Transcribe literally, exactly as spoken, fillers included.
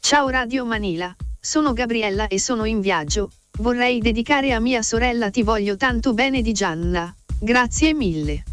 Ciao Radio Manila, sono Gabriella e sono in viaggio. Vorrei dedicare a mia sorella Ti voglio tanto bene di Gianna. Grazie mille.